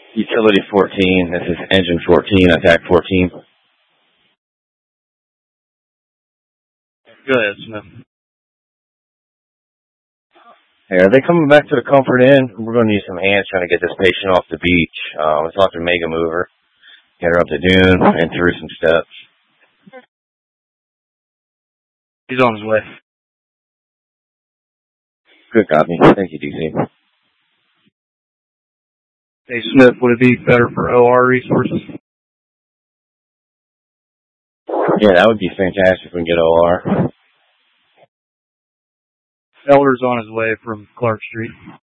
Utility 14, this is engine 14, attack 14. Go ahead, Smith. Hey, are they coming back to the Comfort Inn? We're going to need some hands trying to get this patient off the beach. We talked to Mega Mover, get her up the dune and through some steps. He's on his way. Good copy. Thank you, DC. Hey, Smith, would it be better for OR resources? Yeah, that would be fantastic if we can get OR. Elder's on his way from Clark Street.